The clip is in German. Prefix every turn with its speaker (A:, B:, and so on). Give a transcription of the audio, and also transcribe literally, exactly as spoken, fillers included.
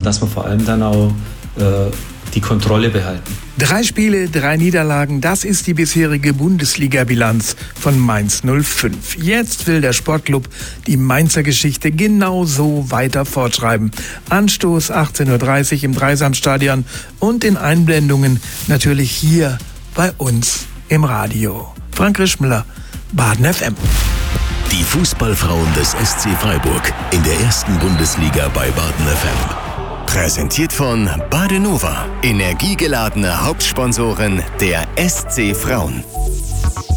A: dass wir vor allem dann auch äh, die Kontrolle behalten.
B: Drei Spiele, drei Niederlagen, das ist die bisherige Bundesliga-Bilanz von Mainz null fünf. Jetzt will der Sportclub die Mainzer Geschichte genauso weiter fortschreiben. Anstoß achtzehn Uhr dreißig im Dreisamstadion und in Einblendungen natürlich hier bei uns im Radio. Frank Rischmüller, Baden F M.
C: Die Fußballfrauen des S C Freiburg in der ersten Bundesliga bei Baden F M. Präsentiert von Badenova, energiegeladene Hauptsponsorin der S C Frauen.